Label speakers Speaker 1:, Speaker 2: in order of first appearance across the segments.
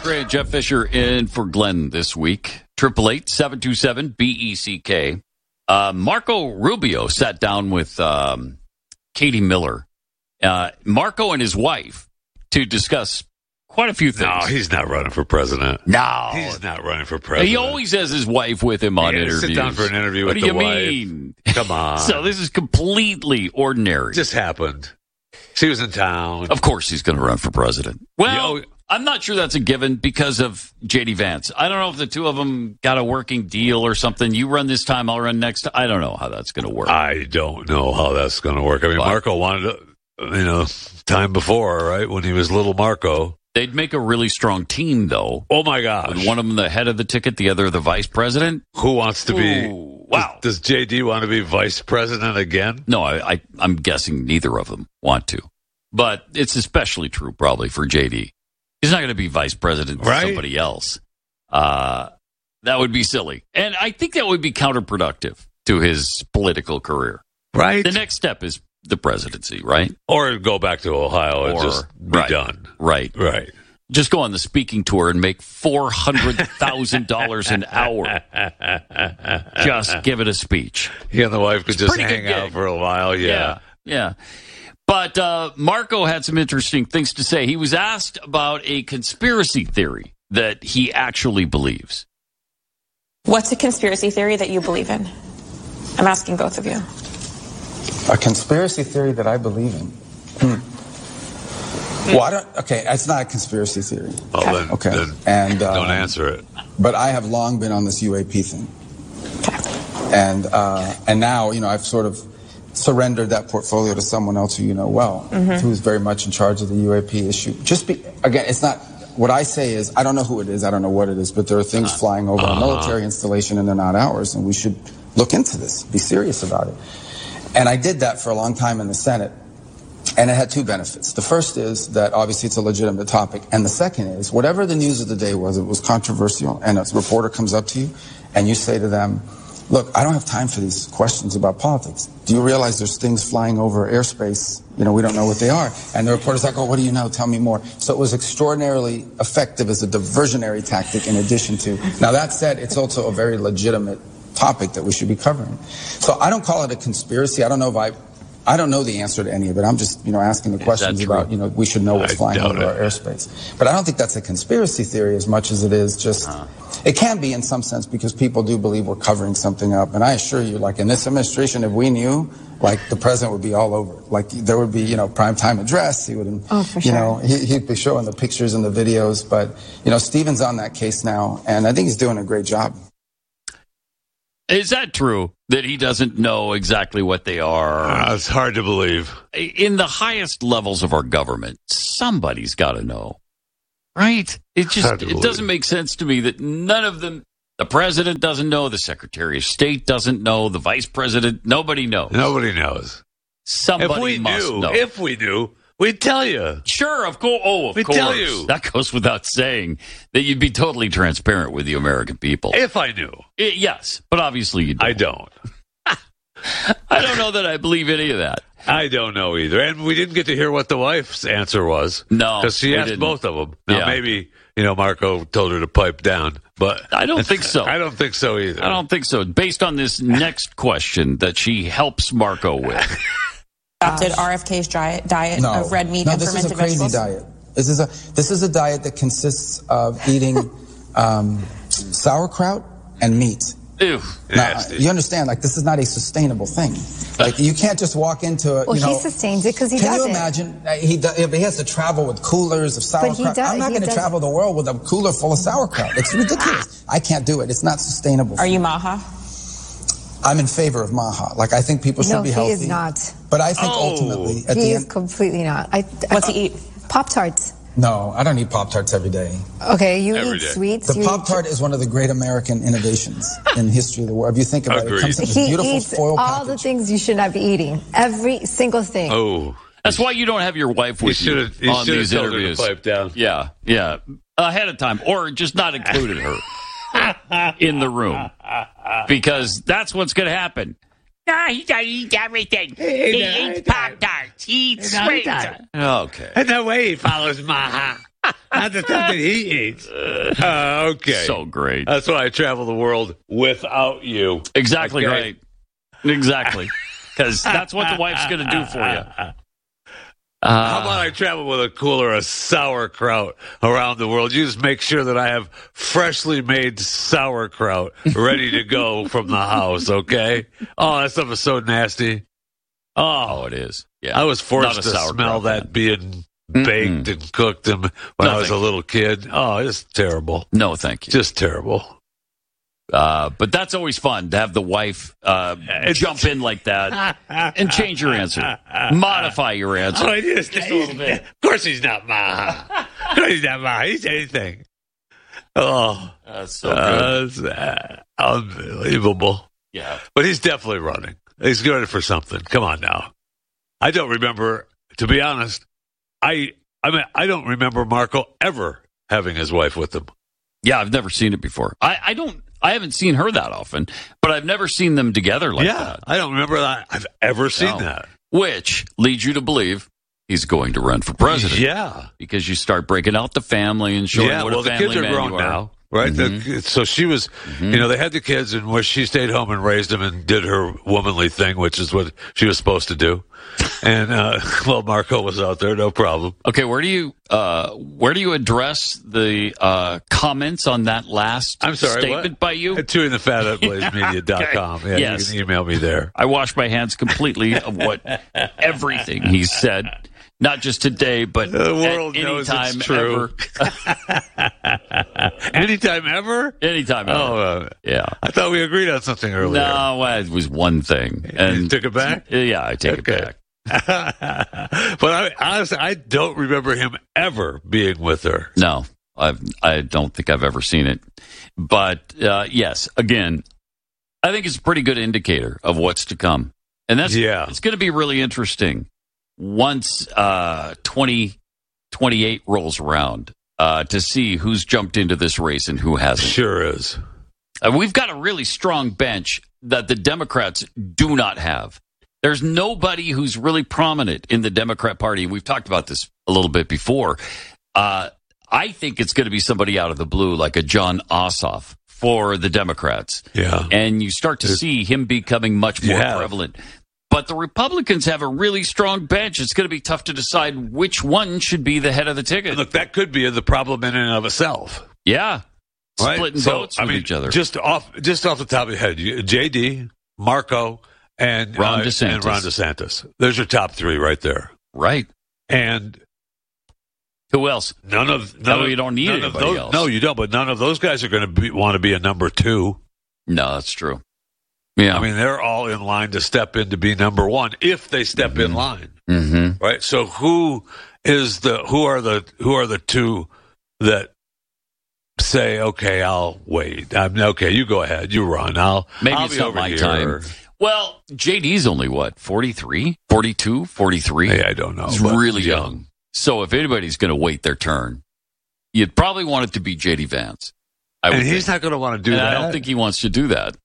Speaker 1: Gray, Jeff Fisher in for Glenn this week. 888-727-BECK. Marco Rubio sat down with Katie Miller. Marco and his wife to discuss quite a few things.
Speaker 2: No, he's not running for president.
Speaker 1: No.
Speaker 2: He's not running for president.
Speaker 1: He always has his wife with him on interviews.
Speaker 2: Sit down for an interview with the wife.
Speaker 1: What do you mean?
Speaker 2: Come on.
Speaker 1: So this is completely ordinary.
Speaker 2: Just happened. She was in town.
Speaker 1: Of course he's going to run for president. Well, I'm not sure that's a given because of J.D. Vance. I don't know if the two of them got a working deal or something. You run this time, I'll run next. I don't know how that's going to work.
Speaker 2: I don't know how that's going to work. I mean, Marco wanted to, time before, right, when he was little Marco.
Speaker 1: They'd make a really strong team, though.
Speaker 2: Oh, my gosh.
Speaker 1: With one of them the head of the ticket, the other the vice president.
Speaker 2: Who wants to be?
Speaker 1: Wow.
Speaker 2: Does JD want to be vice president again?
Speaker 1: No, I'm guessing neither of them want to. But it's especially true probably for JD. He's not going to be vice president for somebody else. That would be silly. And I think that would be counterproductive to his political career.
Speaker 2: Right.
Speaker 1: The next step is the presidency, right?
Speaker 2: Or go back to Ohio and just be done.
Speaker 1: Right. Just go on the speaking tour and make $400,000 an hour. Just give it a speech.
Speaker 2: He and the wife could just hang out for a while. Yeah.
Speaker 1: But Marco had some interesting things to say. He was asked about a conspiracy theory that he actually believes.
Speaker 3: What's a conspiracy theory that you believe in? I'm asking both of you.
Speaker 4: A conspiracy theory that I believe in? Well, it's not a conspiracy theory.
Speaker 2: Well, then don't answer it.
Speaker 4: But I have long been on this UAP thing. And now, I've sort of surrendered that portfolio to someone else who you know well, who's very much in charge of the UAP issue. Again, it's not, what I say is, I don't know who it is, I don't know what it is, but there are things flying over a military installation and they're not ours, and we should look into this, be serious about it. And I did that for a long time in the Senate, and it had two benefits. The first is that obviously it's a legitimate topic, and the second is, whatever the news of the day was, it was controversial, and a reporter comes up to you, and you say to them, look, I don't have time for these questions about politics. Do you realize there's things flying over airspace? We don't know what they are. And the reporter's like, oh, what do you know? Tell me more. So it was extraordinarily effective as a diversionary tactic in addition to. Now, that said, it's also a very legitimate topic that we should be covering. So I don't call it a conspiracy. I don't know the answer to any of it. I'm just, asking the questions about, we should know what's flying over our airspace. But I don't think that's a conspiracy theory as much as it is just, it can be in some sense because people do believe we're covering something up. And I assure you, like in this administration, if we knew, like the president would be all over. Like there would be, prime time address. He would,
Speaker 3: for sure.
Speaker 4: He'd be showing the pictures and the videos. But, Stephen's on that case now, and I think he's doing a great job.
Speaker 1: Is that true that he doesn't know exactly what they are?
Speaker 2: It's hard to believe.
Speaker 1: In the highest levels of our government, somebody's got to know, right? It doesn't make sense to me that none of them, the president doesn't know, the Secretary of State doesn't know, the vice president, nobody knows.
Speaker 2: Nobody knows.
Speaker 1: Somebody must know.
Speaker 2: If we knew, we'd tell you.
Speaker 1: Sure, of course. Oh, of course.
Speaker 2: We'd tell you.
Speaker 1: That goes without saying that you'd be totally transparent with the American people.
Speaker 2: If I knew.
Speaker 1: Yes, but obviously you don't.
Speaker 2: I don't.
Speaker 1: I don't know that I believe any of that.
Speaker 2: I don't know either. And we didn't get to hear what the wife's answer was.
Speaker 1: No.
Speaker 2: Because she asked both of them. Now, maybe, Marco told her to pipe down. But
Speaker 1: I don't think so.
Speaker 2: I don't think so either.
Speaker 1: I don't think so. Based on this next question that she helps Marco with.
Speaker 3: Adopted RFK's diet of red meat and fermented vegetables?
Speaker 4: No, this is a crazy diet. This is a diet that consists of eating sauerkraut and meat.
Speaker 1: Ew.
Speaker 4: Now, you understand, this is not a sustainable thing. You can't just walk into it.
Speaker 5: Well, he sustains it because he does it.
Speaker 4: Can you imagine? He has to travel with coolers of sauerkraut. I'm not going to travel the world with a cooler full of sauerkraut. It's ridiculous. I can't do it. It's not sustainable.
Speaker 3: Are you Maha?
Speaker 4: I'm in favor of Maha. I think people should be healthy.
Speaker 5: No, he is not.
Speaker 4: But I think ultimately, at
Speaker 5: he
Speaker 4: the
Speaker 5: is
Speaker 4: end,
Speaker 5: completely not.
Speaker 3: What's he eat?
Speaker 5: Pop-Tarts.
Speaker 4: No, I don't eat Pop-Tarts every day.
Speaker 5: Okay, you eat sweets.
Speaker 4: The Pop-Tart is one of the great American innovations in history of the world. If you think about it, it comes in this beautiful foil package.
Speaker 5: All the things you should not be eating. Every single thing.
Speaker 2: Oh.
Speaker 1: That's why you don't have your wife with you on these interviews.
Speaker 2: Pipe down.
Speaker 1: Yeah. Ahead of time. Or just not included her in the room. Because that's what's going to happen. No, he doesn't eat everything. He eats Pop-Tarts. He eats sweets. Okay.
Speaker 2: And the way he follows Maha. Not the stuff that he eats. Okay.
Speaker 1: So great.
Speaker 2: That's why I travel the world without you.
Speaker 1: Exactly
Speaker 2: okay?
Speaker 1: right. Exactly. Because that's what the wife's going to do for you.
Speaker 2: How about I travel with a cooler of sauerkraut around the world? You just make sure that I have freshly made sauerkraut ready to go from the house, okay? Oh, that stuff is so nasty.
Speaker 1: Oh, it is. Yeah.
Speaker 2: I was forced to smell that being baked and cooked when I was a little kid. Oh, it's terrible.
Speaker 1: No, thank you.
Speaker 2: Just terrible.
Speaker 1: But that's always fun to have the wife jump in like that and change your answer, modify your answer just a little bit.
Speaker 2: Of course he's not Ma. Of course he's not Ma. He's anything. Oh,
Speaker 1: that's so good.
Speaker 2: That's unbelievable.
Speaker 1: Yeah.
Speaker 2: But he's definitely running. He's good for something. Come on now. I don't remember, to be honest, I don't remember Marco ever having his wife with him.
Speaker 1: Yeah, I've never seen it before. I haven't seen her that often, but I've never seen them together like that.
Speaker 2: I don't remember that I've ever seen that.
Speaker 1: Which leads you to believe he's going to run for president.
Speaker 2: Yeah.
Speaker 1: Because you start breaking out the family and showing what a family man you are.
Speaker 2: the kids are grown now. Right, so she was, they had the kids, and where she stayed home and raised them and did her womanly thing, which is what she was supposed to do. And Marco was out there, no problem.
Speaker 1: Okay, where do you address the comments on that last statement by you?
Speaker 2: TuneInTheFat at BlazeMedia.com.
Speaker 1: Okay.
Speaker 2: Yeah,
Speaker 1: yes.
Speaker 2: You can email me there.
Speaker 1: I wash my hands completely of everything he said. Not just today, but
Speaker 2: the world knows
Speaker 1: anytime
Speaker 2: it's true.
Speaker 1: ever.
Speaker 2: Anytime ever?
Speaker 1: Anytime ever.
Speaker 2: Oh,
Speaker 1: yeah.
Speaker 2: I thought we agreed on something earlier.
Speaker 1: No, it was one thing. And
Speaker 2: you took it back?
Speaker 1: Yeah, I take it back.
Speaker 2: But honestly, I don't remember him ever being with her.
Speaker 1: No, I don't think I've ever seen it. But yes, again, I think it's a pretty good indicator of what's to come. And it's going to be really interesting once 2028 rolls around to see who's jumped into this race and who hasn't.
Speaker 2: Sure is.
Speaker 1: We've got a really strong bench that the Democrats do not have. There's nobody who's really prominent in the Democrat Party. We've talked about this a little bit before. I think it's going to be somebody out of the blue, like a John Ossoff for the Democrats.
Speaker 2: Yeah.
Speaker 1: And you start to see him becoming much more prevalent. But the Republicans have a really strong bench. It's going to be tough to decide which one should be the head of the ticket.
Speaker 2: Look, that could be the problem in and of itself.
Speaker 1: Yeah.
Speaker 2: Right?
Speaker 1: Splitting votes with each other.
Speaker 2: Just off the top of your head, JD, Marco, and
Speaker 1: Ron
Speaker 2: DeSantis. There's your top three right there.
Speaker 1: Right.
Speaker 2: And
Speaker 1: who else?
Speaker 2: You don't need anybody else. No, you don't. But none of those guys are going to want to be a number two.
Speaker 1: No, that's true. Yeah,
Speaker 2: I mean, they're all in line to step in to be number one if they step in line. Mm-hmm. Right. So who are the two that say, okay, I'll wait. Okay, you go ahead, you run. I'll be
Speaker 1: it's not
Speaker 2: over
Speaker 1: my
Speaker 2: here.
Speaker 1: time. Well, JD's only 43, 42, 43.
Speaker 2: Hey, I don't know.
Speaker 1: He's really young. So if anybody's going to wait their turn, you'd probably want it to be JD Vance.
Speaker 2: And he's not going to want to do that.
Speaker 1: I don't think he wants to do that.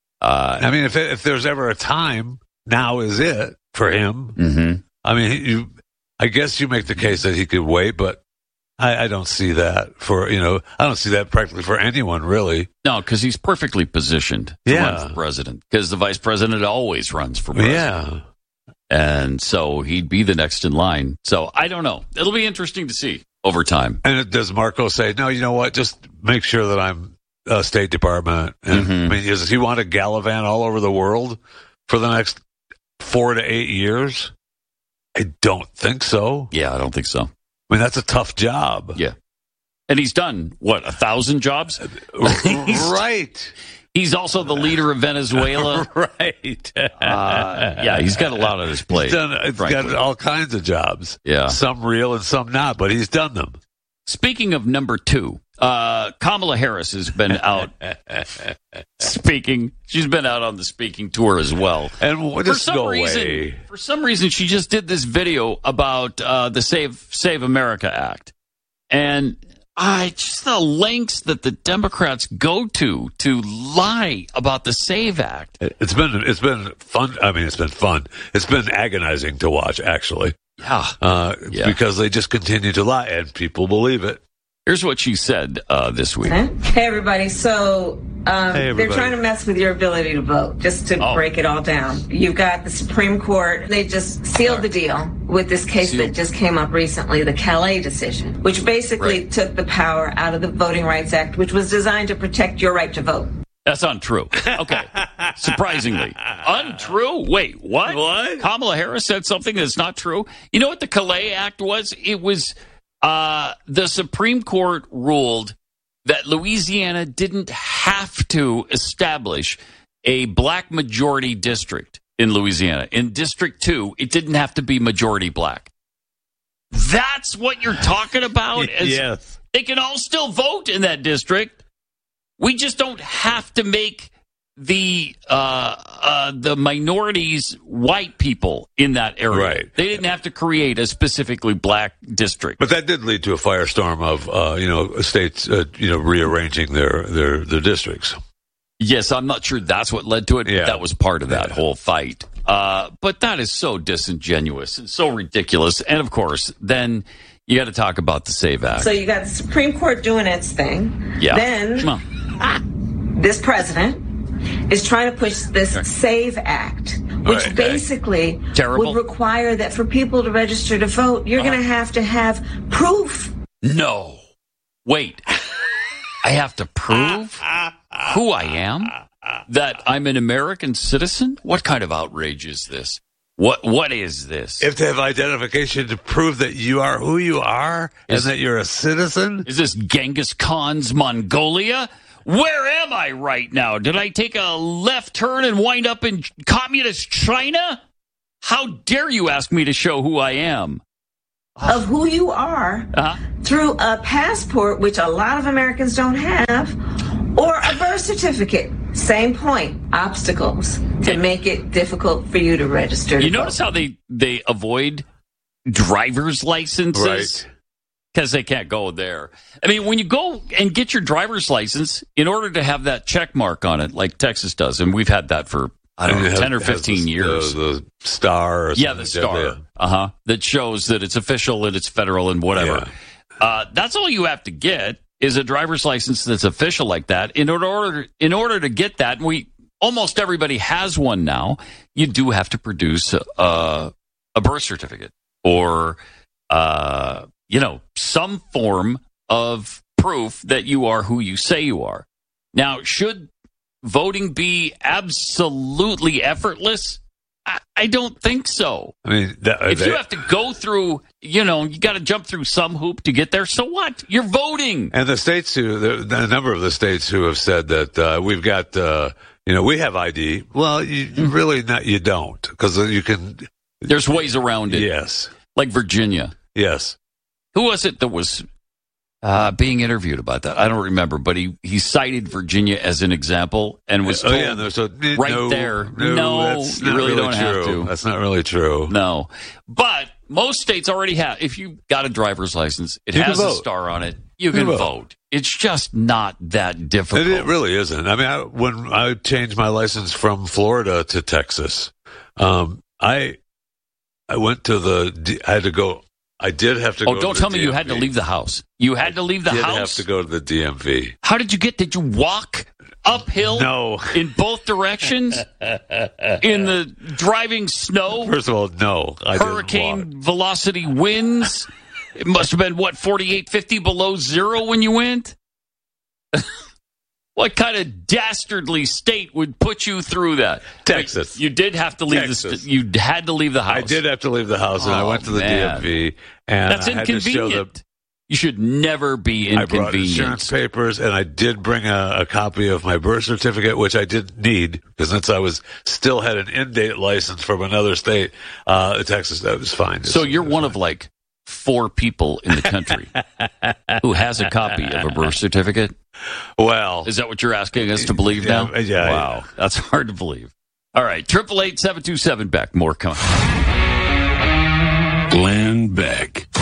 Speaker 2: I mean, if there's ever a time, now is it for him. Mm-hmm. I mean, I guess you make the case that he could wait, but I don't see that I don't see that practically for anyone, really.
Speaker 1: No, because he's perfectly positioned to run for president, because the vice president always runs for president.
Speaker 2: Yeah.
Speaker 1: And so he'd be the next in line. So I don't know. It'll be interesting to see over time.
Speaker 2: And does Marco say, no, you know what, just make sure that I'm State Department? And, I mean, does he want to gallivant all over the world for the next 4 to 8 years? I don't think so.
Speaker 1: Yeah, I don't think so.
Speaker 2: I mean, that's a tough job.
Speaker 1: Yeah. And he's done, 1,000 jobs?
Speaker 2: Right.
Speaker 1: He's also the leader of Venezuela.
Speaker 2: Right.
Speaker 1: Yeah, he's got a lot on his plate.
Speaker 2: He's got all kinds of jobs.
Speaker 1: Yeah.
Speaker 2: Some real and some not, but he's done them.
Speaker 1: Speaking of number two, Kamala Harris has been out speaking. She's been out on the speaking tour as well.
Speaker 2: And just go away.
Speaker 1: For some reason, she just did this video about the Save America Act. And just the lengths that the Democrats go to lie about the SAVE Act.
Speaker 2: It's been fun. I mean, it's been fun. It's been agonizing to watch, actually.
Speaker 1: Yeah.
Speaker 2: Because they just continue to lie, and people believe it.
Speaker 1: Here's what she said this week.
Speaker 6: Hey, everybody. So they're trying to mess with your ability to vote, just to break it all down. You've got the Supreme Court. They just sealed the deal with this case that just came up recently, the Calais decision, which basically took the power out of the Voting Rights Act, which was designed to protect your right to vote.
Speaker 1: That's untrue. Okay. Surprisingly. Untrue? Wait, what?
Speaker 2: What?
Speaker 1: Kamala Harris said something that's not true? You know what the Calais Act was? It was the Supreme Court ruled that Louisiana didn't have to establish a black majority district in Louisiana. In District 2, it didn't have to be majority black. That's what you're talking about?
Speaker 2: Yes.
Speaker 1: They can all still vote in that district. We just don't have to make the minorities white people in that area.
Speaker 2: Right.
Speaker 1: They didn't have to create a specifically black district.
Speaker 2: But that did lead to a firestorm of states rearranging their districts.
Speaker 1: Yes, I'm not sure that's what led to it.
Speaker 2: Yeah.
Speaker 1: But that was part of that whole fight. But that is so disingenuous and so ridiculous. And of course, then you got to talk about the SAVE Act.
Speaker 6: So you got the Supreme Court doing its thing.
Speaker 1: Yeah.
Speaker 6: Then this president is trying to push this SAVE Act, which basically would require that for people to register to vote, you're going to have proof.
Speaker 1: No. Wait. I have to prove who I am? That I'm an American citizen? What kind of outrage is this? What is this?
Speaker 2: If they have identification to prove that you are who you are and that you're a citizen?
Speaker 1: Is this Genghis Khan's Mongolia? Where am I right now? Did I take a left turn and wind up in communist China? How dare you ask me to show who I am?
Speaker 6: Of who you are through a passport, which a lot of Americans don't have, or a birth certificate. Same point. Obstacles to make it difficult for you to register.
Speaker 1: You notice how they avoid driver's licenses?
Speaker 2: Right.
Speaker 1: Because they can't go there. I mean, when you go and get your driver's license, in order to have that check mark on it, like Texas does, and we've had that for, 10 or 15 years.
Speaker 2: The star. Or
Speaker 1: the star. That shows that it's official and it's federal and whatever. Yeah. That's all you have to get is a driver's license that's official like that. In order to get that, and almost everybody has one now, you do have to produce a birth certificate or some form of proof that you are who you say you are. Now, should voting be absolutely effortless? I don't think so.
Speaker 2: I mean,
Speaker 1: if you have to go through, you got to jump through some hoop to get there. So what? You're voting.
Speaker 2: And the states the number of the states who have said that we've got, we have ID. Well, you don't, because you can.
Speaker 1: There's ways around it.
Speaker 2: Yes.
Speaker 1: Like Virginia.
Speaker 2: Yes.
Speaker 1: Who was it that was being interviewed about that? I don't remember, but he cited Virginia as an example and was told there. No, you really don't have to.
Speaker 2: That's not really true.
Speaker 1: No. But most states already have. If you've got a driver's license, it has a star on it, you can vote. It's just not that difficult.
Speaker 2: It really isn't. I mean, when I changed my license from Florida to Texas, I went to I did have to go to the DMV.
Speaker 1: Oh, don't tell me you had to leave the house. You had to leave the house?
Speaker 2: I did have to go to the DMV.
Speaker 1: How did you walk uphill?
Speaker 2: No.
Speaker 1: In both directions? In the driving snow?
Speaker 2: First of all, no.
Speaker 1: Hurricane velocity winds? It must have been, 48, 50 below zero when you went? What kind of dastardly state would put you through that?
Speaker 2: Texas.
Speaker 1: You did have to leave you had to leave the house.
Speaker 2: I did have to leave the house, and I went to the DMV. And
Speaker 1: that's inconvenient. You should never be inconvenienced.
Speaker 2: I brought insurance papers, and I did bring a copy of my birth certificate, which I didn't need, because since I still had an in-date license from another state, Texas, that was fine.
Speaker 1: So you're one of 4 people in the country who has a copy of a birth certificate?
Speaker 2: Well,
Speaker 1: is that what you're asking us to believe now?
Speaker 2: Yeah.
Speaker 1: Wow, that's hard to believe. All right, 888-727 Beck. More coming.
Speaker 7: Glenn Beck.